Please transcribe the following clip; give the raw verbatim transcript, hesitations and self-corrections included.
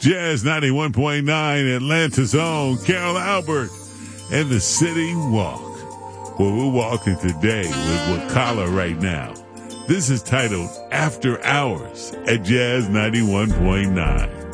Jazz ninety-one point nine, Atlanta's own Carol Albert and the City Walk. Well, we're walking today with Wakala right now. This is titled After Hours at Jazz ninety-one point nine.